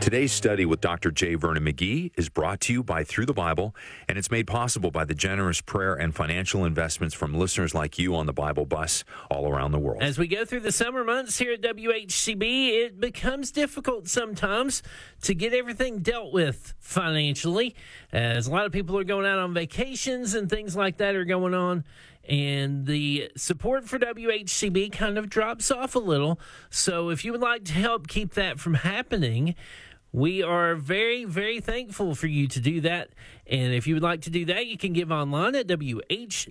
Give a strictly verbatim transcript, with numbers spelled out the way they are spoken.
Today's study with Doctor J. Vernon McGee is brought to you by Through the Bible, and it's made possible by the generous prayer and financial investments from listeners like you on the Bible bus all around the world. As we go through the summer months here at W H C B, it becomes difficult sometimes to get everything dealt with financially, as a lot of people are going out on vacations and things like that are going on. And the support for W H C B kind of drops off a little. So if you would like to help keep that from happening, we are very, very thankful for you to do that. And if you would like to do that, you can give online at W H